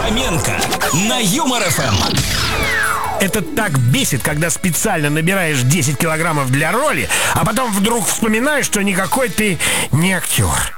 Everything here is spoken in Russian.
Хоменко на Юмор ФМ. Это так бесит, когда специально набираешь 10 килограммов для роли, а потом вдруг вспоминаешь, что никакой ты не актер.